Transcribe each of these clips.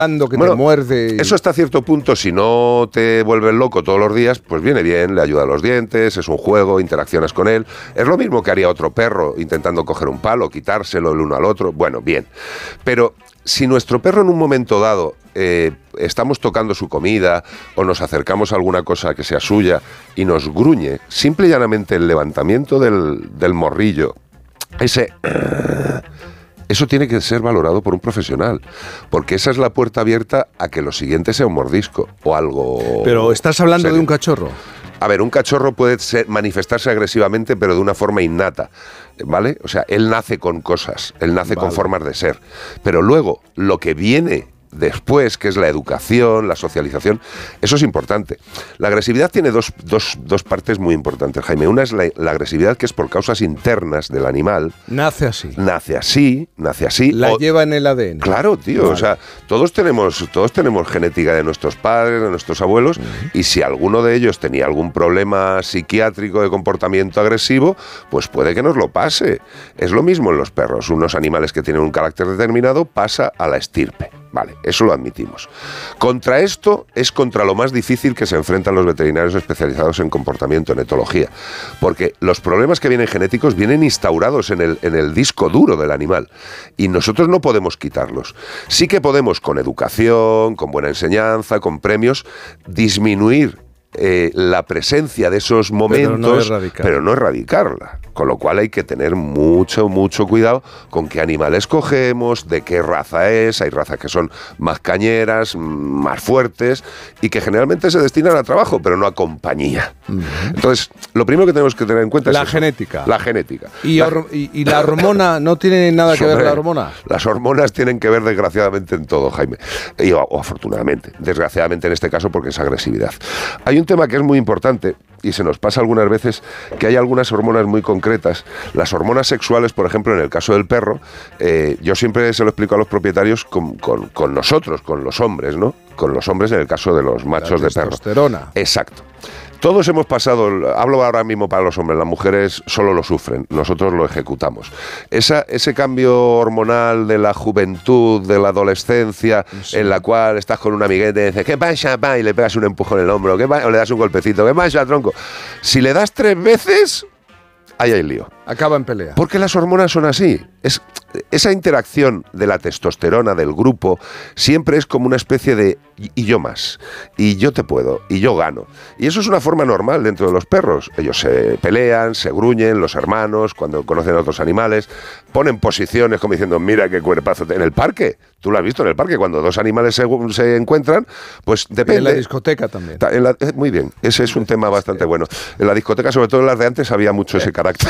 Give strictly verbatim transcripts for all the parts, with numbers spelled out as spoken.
que bueno, te muerde. Y... Eso hasta cierto punto, si no te vuelves loco todos los días, pues viene bien, le ayuda a los dientes, es un juego, interaccionas con él. Es lo mismo que haría otro perro intentando coger un palo, quitárselo el uno al otro. Bueno, bien. Pero si nuestro perro en un momento dado eh, estamos tocando su comida o nos acercamos a alguna cosa que sea suya y nos gruñe, simple y llanamente el levantamiento del, del morrillo, ese... Eso tiene que ser valorado por un profesional, porque esa es la puerta abierta a que lo siguiente sea un mordisco o algo... Pero estás hablando serio. de un cachorro. A ver, un cachorro puede ser, manifestarse agresivamente, pero de una forma innata, ¿vale? O sea, él nace con cosas, él nace vale. con formas de ser. Pero luego, lo que viene después, que es la educación, la socialización, eso es importante. La agresividad tiene dos, dos, dos partes muy importantes, Jaime. Una es la, la agresividad que es por causas internas del animal. Nace así. Nace así, nace así. La o, lleva en el A D N. Claro, tío. Vale. O sea, todos tenemos, todos tenemos genética de nuestros padres, de nuestros abuelos, uh-huh. y si alguno de ellos tenía algún problema psiquiátrico de comportamiento agresivo, pues puede que nos lo pase. Es lo mismo en los perros. Unos animales que tienen un carácter determinado pasa a la estirpe. Vale, eso lo admitimos. Contra esto es contra lo más difícil que se enfrentan los veterinarios especializados en comportamiento, en etología, porque los problemas que vienen genéticos vienen instaurados en el, en el disco duro del animal y nosotros no podemos quitarlos. Sí que podemos, con educación, con buena enseñanza, con premios, disminuir Eh, la presencia de esos momentos, pero no, erradicar. pero no erradicarla. Con lo cual hay que tener mucho, mucho cuidado con qué animales cogemos, de qué raza es. Hay razas que son más cañeras, más fuertes y que generalmente se destinan a trabajo, pero no a compañía. Uh-huh. Entonces, lo primero que tenemos que tener en cuenta la es eso, genética. La genética. ¿Y, la, or- y, y la hormona no tiene nada que ver la hormona? Las hormonas tienen que ver desgraciadamente en todo, Jaime. Y, o, o afortunadamente. Desgraciadamente en este caso porque es agresividad. Hay un tema que es muy importante y se nos pasa algunas veces, que hay algunas hormonas muy concretas. Las hormonas sexuales, por ejemplo, en el caso del perro, eh, yo siempre se lo explico a los propietarios con, con, con nosotros, con los hombres, ¿no? Con los hombres en el caso de los machos de perro. Testosterona. Exacto. Todos hemos pasado, hablo ahora mismo para los hombres, las mujeres solo lo sufren, nosotros lo ejecutamos. Esa, ese cambio hormonal de la juventud, de la adolescencia, sí. en la cual estás con un amiguete y dices, ¿qué pasa, pa? Y le pegas un empujón en el hombro, ¿qué pasa? O le das un golpecito, ¿qué pasa, tronco? Si le das tres veces, ahí hay lío. Acaba en pelea. Porque las hormonas son así. Es, esa interacción de la testosterona del grupo siempre es como una especie de y, y yo más, y yo te puedo, y yo gano. Y eso es una forma normal dentro de los perros. Ellos se pelean, se gruñen, los hermanos, cuando conocen a otros animales, ponen posiciones como diciendo, mira qué cuerpazo. En el parque, tú lo has visto en el parque, cuando dos animales se, se encuentran, pues depende. En la discoteca también. En la, muy bien, ese es un tema bastante bueno. En la discoteca, sobre todo en las de antes, había mucho ese carácter.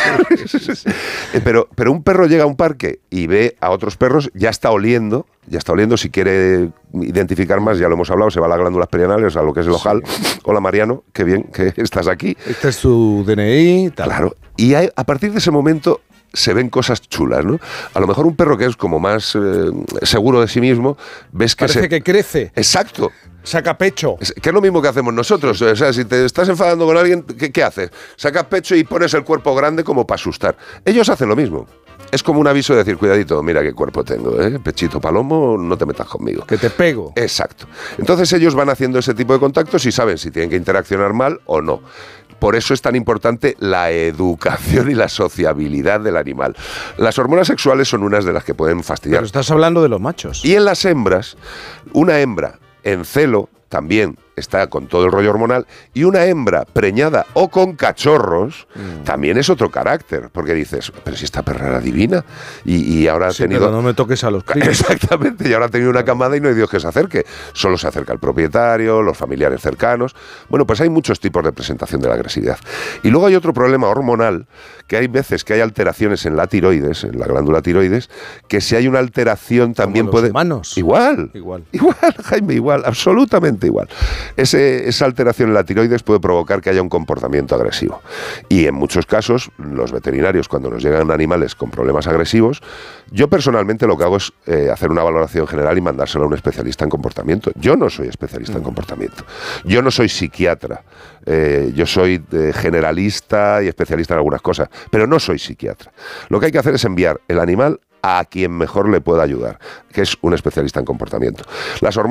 Pero, pero un perro llega a un parque y ve a otros perros, ya está oliendo, ya está oliendo, si quiere identificar más, ya lo hemos hablado, se va a las glándulas perianales, a lo que es el ojal. Sí. Hola Mariano, qué bien que estás aquí. Este es tu D N I. Tal. Claro, y hay, a partir de ese momento se ven cosas chulas, ¿no? A lo mejor un perro que es como más eh, seguro de sí mismo, ves que Parece se... que crece. Exacto. Saca pecho. Es, que es lo mismo que hacemos nosotros. O sea, si te estás enfadando con alguien, ¿qué, qué haces? Sacas pecho y pones el cuerpo grande como para asustar. Ellos hacen lo mismo. Es como un aviso de decir, cuidadito, mira qué cuerpo tengo, ¿eh? Pechito palomo, no te metas conmigo. Que te pego. Exacto. Entonces ellos van haciendo ese tipo de contactos y saben si tienen que interaccionar mal o no. Por eso es tan importante la educación y la sociabilidad del animal. Las hormonas sexuales son unas de las que pueden fastidiar. Pero estás hablando de los machos. Y en las hembras, una hembra en celo también está con todo el rollo hormonal, y una hembra preñada o con cachorros mm. también es otro carácter, porque dices, pero si esta perra era divina y, y ahora ha sí, tenido... pero no me toques a los críos. Exactamente, y ahora ha tenido una camada y no hay Dios que se acerque, solo se acerca el propietario, los familiares cercanos. Bueno, pues hay muchos tipos de presentación de la agresividad. Y luego hay otro problema hormonal, que hay veces que hay alteraciones en la tiroides, en la glándula tiroides, que si hay una alteración también Como puede... los humanos. Igual, igual, igual, Jaime, igual, absolutamente igual. Ese, esa alteración en la tiroides puede provocar que haya un comportamiento agresivo. Y en muchos casos, los veterinarios, cuando nos llegan animales con problemas agresivos, yo personalmente lo que hago es eh, hacer una valoración general y mandárselo a un especialista en comportamiento. Yo no soy especialista mm. en comportamiento. Yo no soy psiquiatra. Eh, yo soy eh, generalista y especialista en algunas cosas, pero no soy psiquiatra. Lo que hay que hacer es enviar el animal a quien mejor le pueda ayudar, que es un especialista en comportamiento. Las